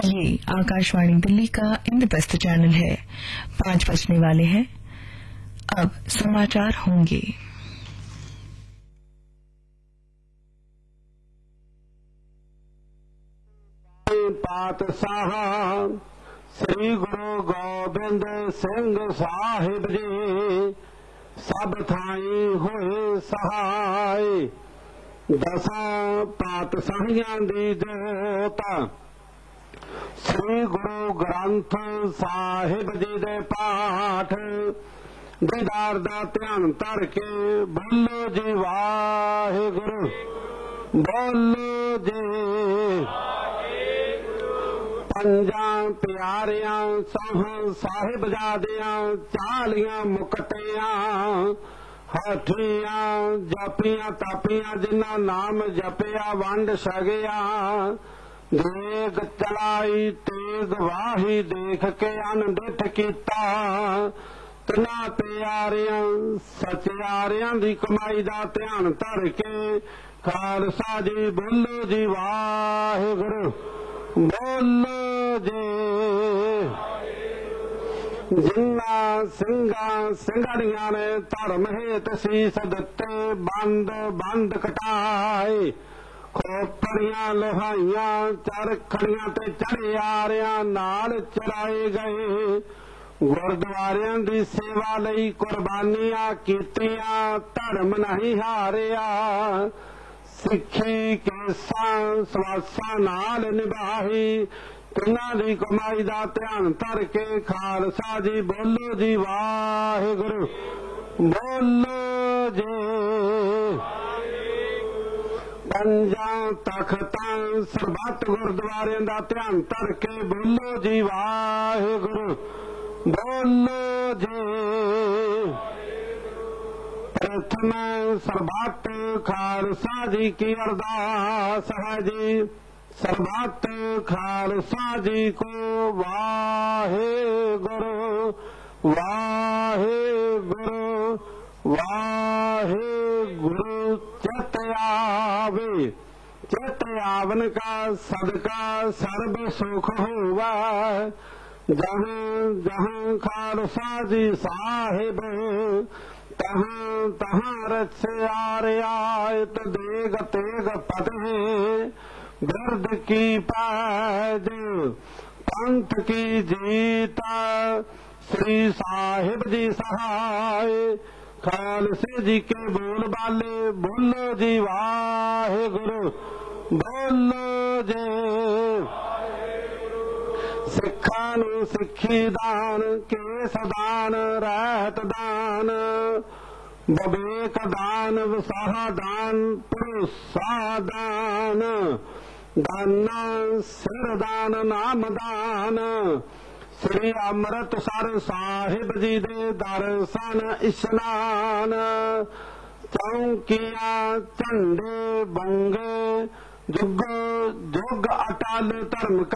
ये आकाशवाणी दिल्ली का इंद्रप्रस्थ चैनल है। 5 बजने वाले हैं। अब समाचार होंगे। पातशाह श्री गुरु गोबिंद सिंह साहिब जी सब थाई होए सहाय। दसां पातशाहियां दी जोत श्री गुरु ग्रंथ साहिब जी दे पाठ दीदार दा ध्यान धर के बोलो जी वाहिगुरु, बोलो जी। पंजां प्यारियां सभ साहिबजादियां चालियां मुकतियां हाठियां जपियां तापियां जिन्ना नाम जपिया वंड छगिया। देग चलाई तेग वाही देख के अनडिठ कीता। तिना प्यारियां सचियारियां दी कमाई दा ध्यान धर के खालसा जी बोलो जी वाहिगुरु, बोलो जी। जिन्ना ਸਿੰਘਾਂ ਸਿੰਘੜੀਆਂ ने धर्म हेत सीस दिते बंद बंद कटाए। खोपड़ियां लोहाइयां चरखड़ियां ते चढ़े आरियां नाल चराए गए। गुरुद्वारियां दी सेवा लई कुर्बानियां कीतियां धर्म नहीं हारिया। सिक्खी केसां सवासां नाल निभाही तिन्हां दी कमाई दा ध्यान धर के खालसा जी बोलो जी वाहिगुरु, बोलो जी। पंजां तख्तां सरबत गुरुद्वारियां दा ध्यान धर के बोलो जी वाहिगुरु, बोलो जी। प्रथम सरबत खालसा जी की अरदास है जी। सरबत खालसा जी को वाहिगुरु, वाहिगुरु, वाहिगुरु। चित आवे, चित आवन का सदका सर्ब सुख होवा। जहाँ जहाँ खालसा जी साहिब तहाँ तहाँ रचे आरियात देग तेग पते। गर्द की पैज पंथ की जीता श्री साहिब जी सहाय। खालसे जी के बोल बाले बोलो जी वाहिगुरु, बोलो जी। सिखां नूं सिक्खी दान केस दान रहत दान। विवेक दान विसाह दान भरोसा दान। दाना सिर दान नाम दान। श्री अमृतसर साहिब जी दे दर्शन इशनान। चौकियां झंडे बंगे जुग जुग अटल धर्म